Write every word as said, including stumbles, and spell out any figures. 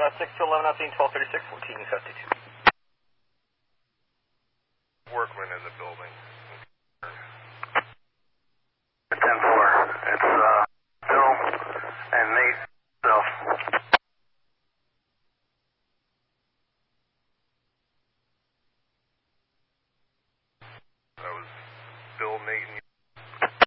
that's six to eleven, nothing, twelve thirty-six, fourteen fifty-two. Workman in the building. ten four. It's uh, Bill and Nate. So. That was Bill, Nate, and